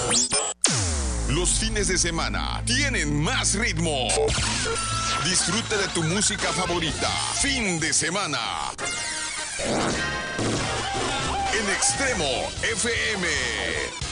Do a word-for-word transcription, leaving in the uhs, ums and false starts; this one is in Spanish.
Los fines de semana tienen más ritmo. Disfruta de tu música favorita. Fin de semana. En Extremo F M.